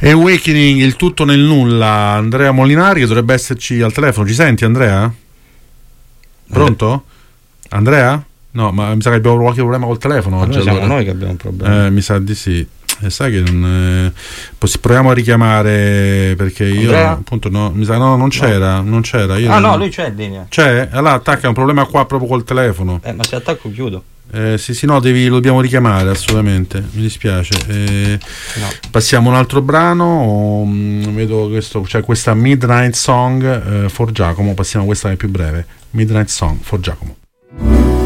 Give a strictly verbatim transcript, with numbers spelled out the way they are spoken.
Awakening, il tutto nel nulla. Andrea Molinari che dovrebbe esserci al telefono. Ci senti, Andrea? Pronto? Andrea? No, ma mi sa che abbiamo qualche problema col telefono oggi. Noi siamo allora. noi che abbiamo un problema. Eh, mi sa di sì. E sai che non, eh, proviamo a richiamare, perché io Andrea? appunto no, mi sa no, non c'era, no. non c'era. Io ah non... no, lui c'è in linea. C'è? Allora attacca, è un problema qua proprio col telefono. Eh, ma se attacco chiudo. Eh, sì, sì, no, devi, lo dobbiamo richiamare assolutamente. Mi dispiace. Eh, no. Passiamo un altro brano. Um, vedo questo, c'è cioè questa Midnight Song uh, for Giacomo. Passiamo a questa che è più breve. Midnight Song for Giacomo.